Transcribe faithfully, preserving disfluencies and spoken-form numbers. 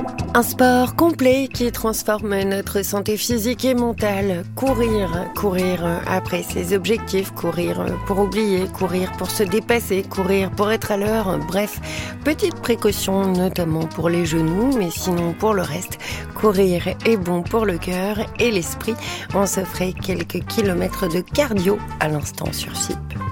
Un sport complet qui transforme notre santé physique et mentale. Courir, courir après ses objectifs, courir pour oublier, courir pour se dépasser, courir pour être à l'heure. Bref, petite précaution notamment pour les genoux, mais sinon pour le reste, courir est bon pour le cœur et l'esprit. On se ferait quelques kilomètres de cardio à l'instant sur F I P.